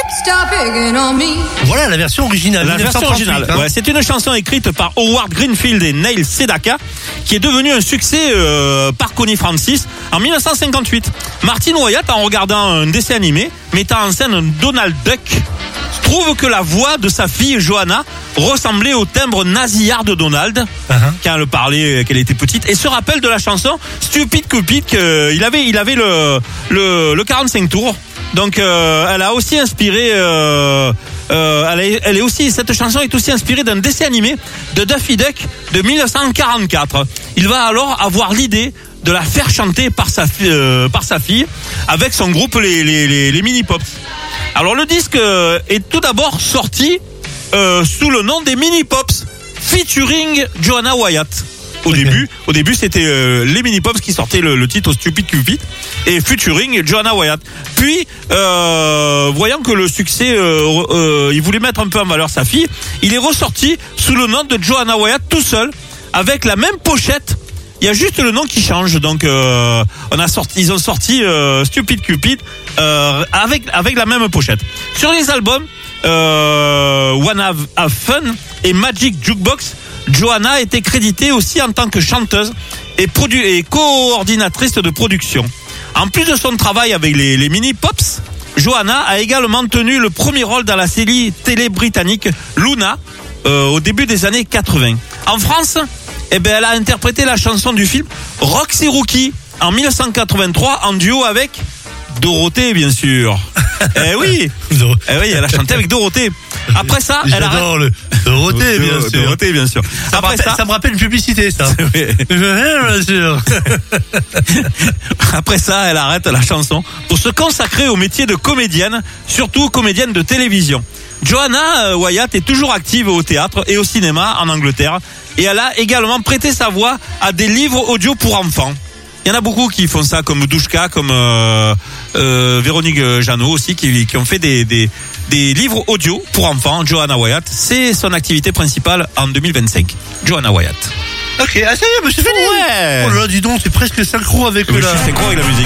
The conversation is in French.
Voilà la version originale. La version originale. Hein. Ouais, c'est une chanson écrite par Howard Greenfield et Neil Sedaka qui est devenue un succès par Connie Francis en 1958. Martin Wyatt, en regardant un dessin animé mettant en scène un Donald Duck, trouve que la voix de sa fille Johanna ressemblait au timbre nasillard de Donald quand elle parlait, qu'elle était petite, et se rappelle de la chanson Stupid Cupid qu'il avait le 45 tours. Donc elle a aussi inspiré elle est aussi, cette chanson est aussi inspirée d'un dessin animé de Daffy Duck de 1944. Il va alors avoir l'idée de la faire chanter par sa fille avec son groupe les Mini Pops. Alors le disque est tout d'abord sorti sous le nom des Mini Pops featuring Johanna Wyatt. Au début c'était les Mini Pops qui sortaient le titre Stupid Cupid et featuring Johanna Wyatt. Puis voyant que le succès il voulait mettre un peu en valeur sa fille, il est ressorti sous le nom de Johanna Wyatt tout seul avec la même pochette. Il y a juste le nom qui change. Donc ils ont sorti Stupid Cupid avec la même pochette. Sur les albums Wanna Have Fun et Magic Jukebox, Johanna était créditée aussi en tant que chanteuse et coordinatrice de production. En plus de son travail avec les Mini Pops, Johanna a également tenu le premier rôle dans la série télé britannique Luna au début des années 80. En France, elle a interprété la chanson du film Roxy Rookie en 1983 en duo avec Dorothée, bien sûr. Oui, elle a chanté avec Dorothée. Après ça, elle J'adore le Dorothée, bien sûr. Dorothée, bien sûr. Ça me rappelle une publicité, ça. Bien sûr. Après ça, elle arrête la chanson pour se consacrer au métier de comédienne, surtout comédienne de télévision. Johanna Wyatt est toujours active au théâtre et au cinéma en Angleterre, et elle a également prêté sa voix à des livres audio pour enfants. Il y en a beaucoup qui font ça, comme Douchka, comme Véronique Jeannot aussi, qui ont fait des livres audio pour enfants. Johanna Wyatt, c'est son activité principale en 2025. Johanna Wyatt. Ok, ça y est, c'est fini. Ouais. Oh là, dis donc, c'est presque synchro avec Je suis synchro avec la musique.